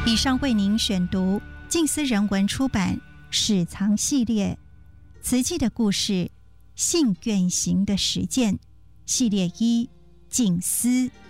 以上为您选读静思人文出版史藏系列慈济的故事信愿行的实践系列1静思。